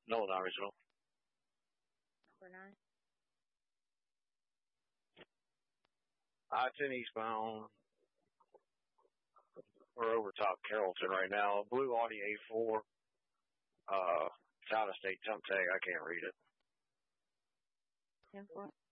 No, not original. Number 9. I-10 eastbound. We're over top Carrollton right now. Blue Audi A4. It's out of state temp tag. I can't read it. 10-4.